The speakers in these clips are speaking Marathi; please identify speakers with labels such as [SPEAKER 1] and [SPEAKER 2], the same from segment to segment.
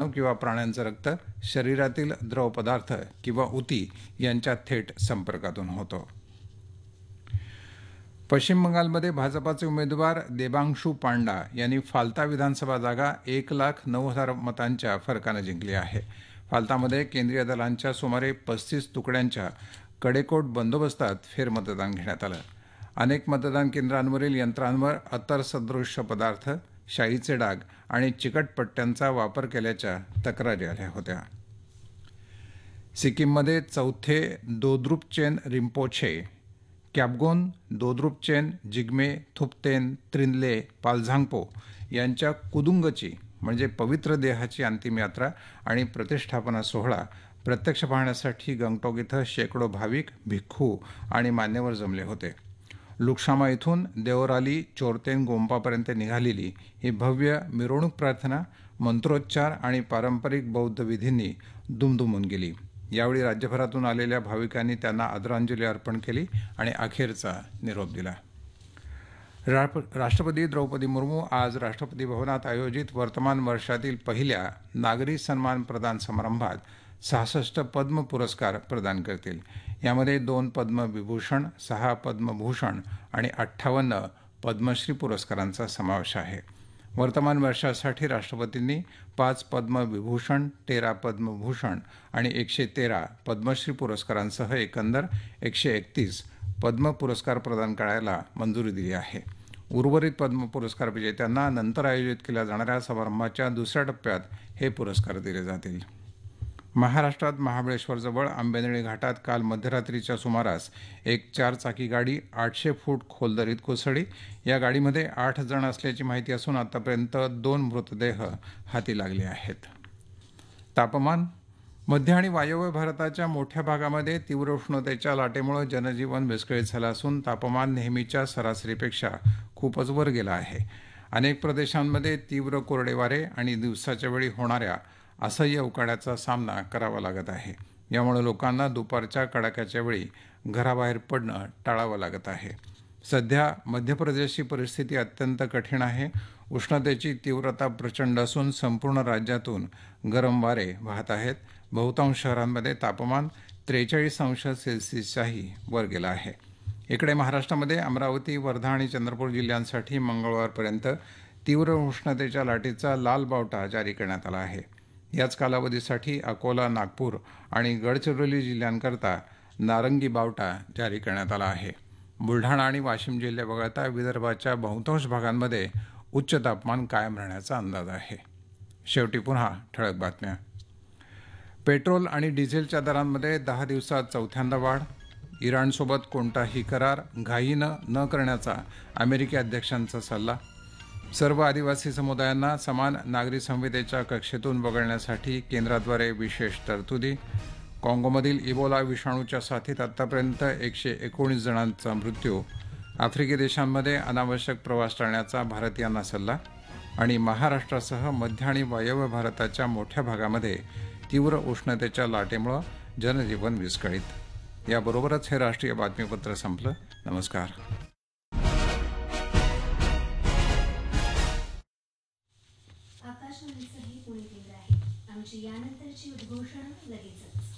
[SPEAKER 1] मानव किंवा प्राण्यांचं रक्त शरीरातील द्रव पदार्थ किंवा उती यांच्या थेट संपर्कातून होतं. पश्चिम बंगालमध्ये भाजपाचे उमेदवार देबांशू पांडा यांनी फाल्ता विधानसभा जागा 1,09,000 मतांच्या फरकानं जिंकली आहे. फाल्तामध्ये केंद्रीय दलांच्या सुमारे 35 तुकड्यांच्या कडेकोट बंदोबस्तात फेरमतदान घेण्यात आलं. अनेक मतदान केंद्रांवरील यंत्रांवर अत्तरसदृश्य पदार्थ, शाईचे डाग आणि चिकट पट्ट्यांचा वापर केल्याच्या तक्रारी आल्या होत्या. सिक्कीममध्ये चौथे दोद्रुपचेन रिम्पोछे, कॅबगोन दोद्रुपचेन जिग्मे थुप्तेन त्रिनले पालझांगपो यांच्या कुदुंगची म्हणजे पवित्र देहाची अंतिम यात्रा आणि प्रतिष्ठापना सोहळा प्रत्यक्ष पाहण्यासाठी गंगटोक इथं शेकडो भाविक, भिक्खू आणि मान्यवर जमले होते. लुकशामा इथून देओराली चोरतेन गोंपापर्यंत निघालेली ही भव्य मिरवणूक प्रार्थना मंत्रोच्चार आणि पारंपरिक बौद्ध विधींनी दुमदुमून गेली. यावेळी राज्यभरातून आलेल्या भाविकांनी त्यांना आदरांजली अर्पण केली आणि अखेरचा निरोप दिला. राष्ट्रपती द्रौपदी मुर्मू आज राष्ट्रपती भवनात आयोजित वर्तमान वर्षातील पहिल्या नागरी सन्मान प्रदान समारंभात 66 पद्म पुरस्कार प्रदान करतील. यामध्ये 2 पद्मविभूषण, 6 पद्मभूषण आणि 58 पद्मश्री पुरस्कारांचा समावेश आहे. वर्तमान वर्षासाठी राष्ट्रपतींनी 5 पद्मविभूषण, 13 पद्मभूषण आणि 113 पद्मश्री पुरस्कारांसह एकंदर 131 पद्म पुरस्कार प्रदान करायला मंजुरी दिली आहे. उर्वरित पद्म पुरस्कार विजेत्यांना नंतर आयोजित केल्या जाणाऱ्या समारंभाच्या दुसऱ्या टप्प्यात हे पुरस्कार दिले जातील. महाराष्ट्रात महाबळेश्वरजवळ आंबेनळी घाटात काल मध्यरात्रीच्या सुमारास एक 4-चाकी गाडी 800 फूट खोल दरीत कोसळली. या गाडीमध्ये 8 जण असल्याची माहिती असून आतापर्यंत 2 मृतदेह हाती लागले आहेत. तापमान. मध्य आणि वायव्य भारताच्या मोठ्या भागामध्ये तीव्र उष्णतेच्या लाटेमुळे जनजीवन विस्कळीत झालं असून तापमान नेहमीच्या सरासरीपेक्षा खूपच वर गेलं आहे. अनेक प्रदेशांमध्ये तीव्र कोरडे वारे आणि दिवसाच्या वेळी होणाऱ्या असह्य उकाड्याचा सामना करावा लागत आहे. यामुळे लोकांना दुपारच्या कडाक्याच्या वेळी घराबाहेर पडणं टाळावं लागत आहे. सध्या मध्य प्रदेशची परिस्थिती अत्यंत कठीण आहे. उष्णतेची तीव्रता प्रचंड असून संपूर्ण राज्यातून गरम वारे वाहत आहेत. बहुतांश शहरांमध्ये तापमान 43 अंश सेल्सिअसच्याही वर गेलं आहे. इकडे महाराष्ट्रामध्ये अमरावती, वर्धा आणि चंद्रपूर जिल्ह्यांसाठी मंगळवारपर्यंत तीव्र उष्णतेच्या लाटेचा लाल बावटा जारी करण्यात आला आहे. याच कालावधीसाठी अकोला, नागपूर आणि गडचिरोली जिल्ह्यांकरता नारंगी बावटा जारी करण्यात आला आहे. बुलढाणा आणि वाशिम जिल्हे वगळता विदर्भाच्या बहुतांश भागांमध्ये उच्च तापमान कायम राहण्याचा अंदाज आहे. शेवटी पुन्हा ठळक बातम्या. पेट्रोल आणि डिझेलच्या दरांमध्ये 10 दिवसात चौथ्यांदा वाढ. इराणसोबत कोणताही करार घाईनं न करण्याचा अमेरिकी अध्यक्षांचा सल्ला. सर्व आदिवासी समुदायांना समान नागरी संहितेच्या कक्षेतून वगळण्यासाठी केंद्राद्वारे विशेष तरतुदी. काँगोमधील इबोला विषाणूच्या साथीत आतापर्यंत 119 जणांचा मृत्यू. आफ्रिकी देशांमध्ये अनावश्यक प्रवास टाळण्याचा भारतीयांना सल्ला. आणि महाराष्ट्रासह मध्य आणि वायव्य भारताच्या मोठ्या भागामध्ये तीव्र उष्णतेच्या लाटेमुळे जनजीवन विस्कळीत. याबरोबरच हे राष्ट्रीय बातमीपत्र संपलं. नमस्कार.
[SPEAKER 2] आमची यानंतरची उद्घोषणा लगेचच.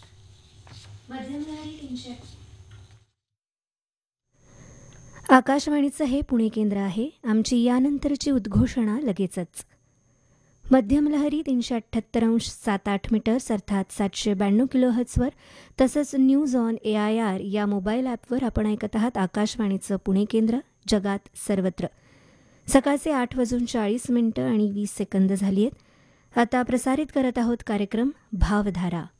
[SPEAKER 2] आकाशवाणीचं हे पुणे केंद्र आहे. आमची यानंतरची उद्घोषणा लगेचच. मध्यम लहरी 378.78 मीटर्स अर्थात 792 किलोहर्ट्झवर तसंच न्यूज ऑन AIR या मोबाईल ॲपवर आपण ऐकत आहात आकाशवाणीचं पुणे केंद्र. जगात सर्वत्र सकाळचे 8:40 आणि 20 सेकंद झाली आहेत. आता प्रसारित करत आहोत कार्यक्रम भावधारा.